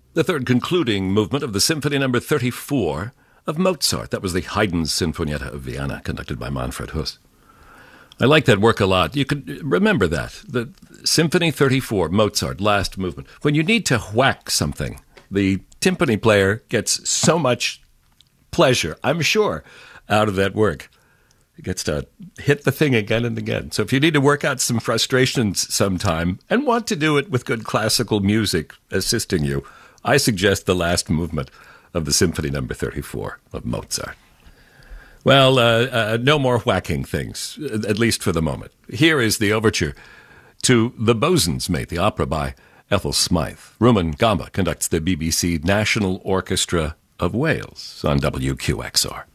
The third concluding movement of the Symphony Number 34 of Mozart. That was the Haydn's Sinfonietta of Vienna, conducted by Manfred Huss. I like that work a lot. You could remember that. The Symphony 34, Mozart, last movement. When you need to whack something, the timpani player gets so much pleasure, I'm sure, out of that work. He gets to hit the thing again and again. So if you need to work out some frustrations sometime and want to do it with good classical music assisting you, I suggest the last movement of the Symphony Number 34 of Mozart. Well, no more whacking things, at least for the moment. Here is the overture to The Bosun's Mate, the opera by Ethel Smythe. Rumen Gamba conducts the BBC National Orchestra of Wales on WQXR.